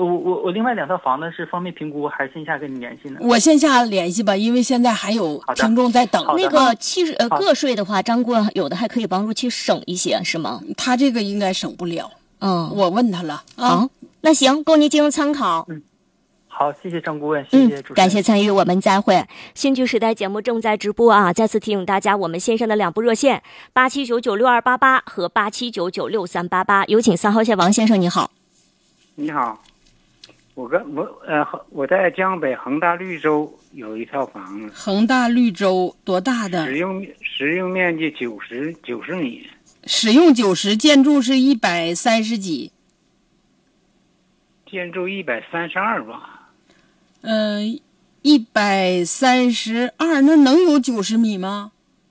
我另外2套房子是方便评估，还是线下跟你联系呢？ 我线下联系吧，因为现在还有听众在等。 那个个税的话，张顾问有的还可以帮助去省一些，是吗？ 他这个应该省不了。我问他了。 好，那行，供您进行参考。 好，谢谢张顾问，谢谢主持人。 感谢参与，我们再会。新剧时代节目正在直播啊！再次提醒大家，我们线上的2部热线87996288和87996388，有请3号线王先生，你好。 你好，我在江北恒大绿洲有一套房子。 恒大绿洲多大的？ 实用面积90米。 使用90，建筑是130几。 建筑132吧。 132，那能有90米吗？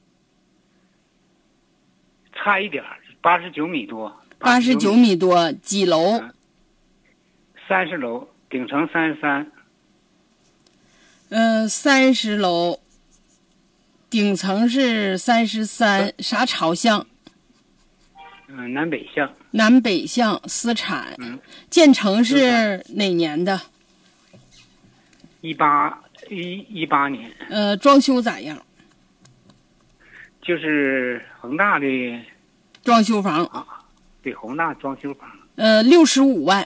差一点，89米多。 89米多，几楼 ？30楼，顶层33。 30楼，顶层是33，啥朝向？ 南北向。 南北向，私产。建成是哪年的 ？18年。 装修咋样？ 就是恒大的装修房啊，对，恒大装修房。 65万。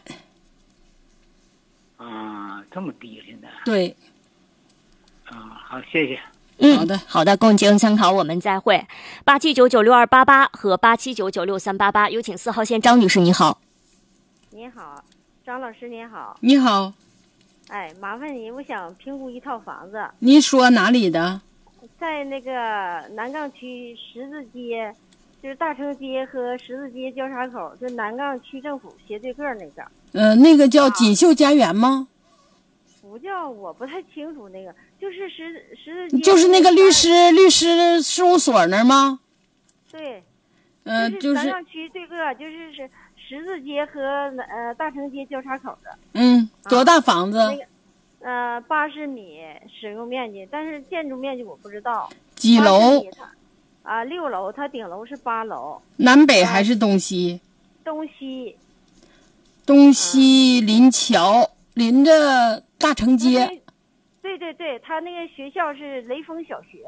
这么低现在？ 对。 好，谢谢。 好的，供进行参考，我们再会。87996288和87996388，有请4号线张女士，你好。 你好，张老师您好。 你好。 麻烦你，我想评估一套房子。 您说哪里的？ 在那个南岗区十字街，就是大成街和十字街交叉口，就南岗区政府斜对个那个。 那个叫锦绣家园吗？ 不叫，我不太清楚那个，就是十字街， 就是那个律师事务所那儿吗？ 对， 就是南岗区对个，就是十字街和大成街交叉口的。 多大房子 ？80米使用面积，但是建筑面积我不知道。 几楼 ？6楼，它顶楼是8楼。 南北还是东西？ 东西。 东西临桥，临着大成街。 对，他那个学校是雷锋小学。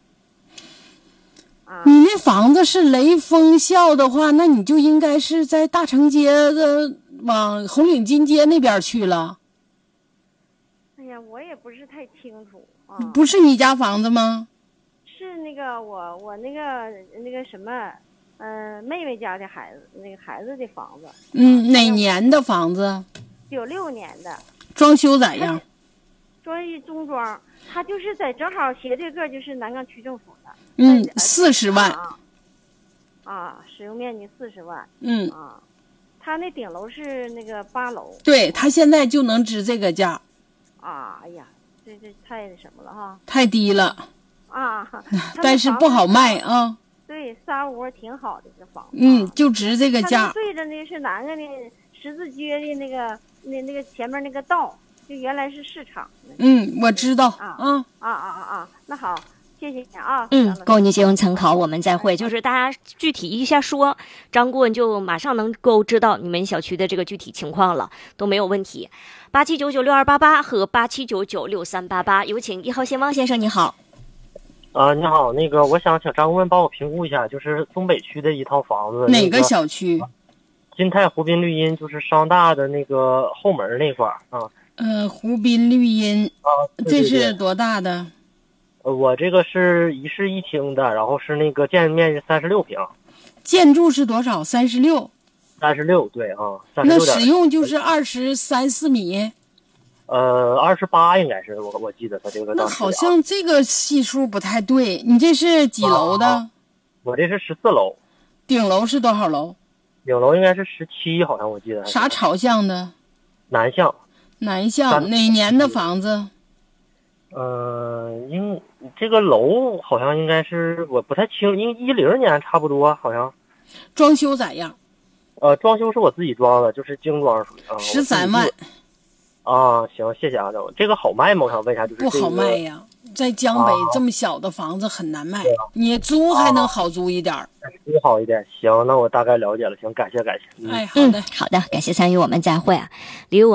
你那房子是雷锋校的话，那你就应该是在大成街的往红领巾街那边去了。 哎呀，我也不是太清楚啊。 不是你家房子吗？ 是那个我那个什么，妹妹家的孩子，那个孩子的房子。 哪年的房子 ？96年的。 装修咋样？ 装一中装，它就是在正好斜对个就是南岗区政府的。 40万。 使用面积40万。它那顶楼是那个8楼。 对，它现在就能值这个价。 哎呀，这太什么了哈！ 太低了。但是不好卖啊。 对，3屋挺好的这房子。 就值这个价。 对着那是南个的十字街的那个前面那个道，就原来是市场。 我知道。 那好。谢谢你啊。 供您进行参考，我们再会。就是大家具体一下说，张顾问就马上能够知道你们小区的这个具体情况了，都没有问题。87996288和87996388，有请1号线汪先生，你好。 你好，那个我想请张顾问帮我评估一下，就是东北区的一套房子。 哪个小区？ 金泰湖滨绿荫，就是商大的那个后门那块儿湖滨绿荫对这是多大的？ 我这个是一室一厅的，然后是那个建面积36平。 建筑是多少？36， 对那使用就是23、4米。 28应该是我记得他这个。 那好像这个系数不太对，你这是几楼的？ 我这是14楼。 顶楼是多少楼？ 顶楼应该是17，好像我记得。 啥朝向的？ 南向。 南向，哪年的房子？ 这个楼好像应该是我不太清，因为10年差不多好像。 装修咋样？ 装修是我自己装的，就是精装属于 13万。 行，谢谢啊，这个好卖吗？我想问一下，就是不好卖呀，在江北这么小的房子很难卖，你租还能好租一点租好一点。行，那我大概了解了，行，感谢。 好的， 好的，感谢参与，我们再会啊，离我。